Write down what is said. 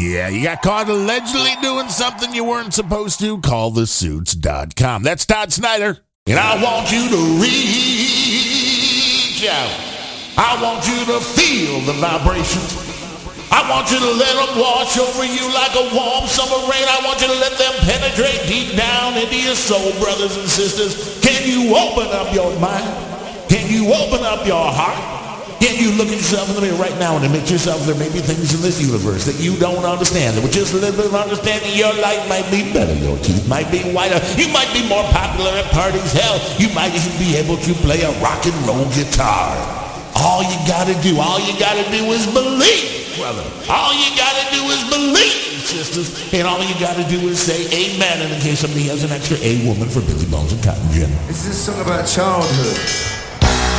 Yeah, you got caught allegedly doing something you weren't supposed to. Callthesuits.com. That's Todd Snyder. And I want you to reach out. I want you to feel the vibrations. I want you to let them wash over you like a warm summer rain. I want you to let them penetrate deep down into your soul, brothers and sisters. Can you open up your mind? Can you open up your heart? Can you look at yourself in the mirror right now and admit to yourself there may be things in this universe that you don't understand? That with just a little bit of understanding, your life might be better. Your teeth might be whiter. You might be more popular at parties. Hell, you might even be able to play a rock and roll guitar. All you gotta do is believe, brother. All you gotta do is believe, sisters. And all you gotta do is say amen. And in case somebody has an extra A woman for Billy Bones and Cotton Gin. Is this song about childhood?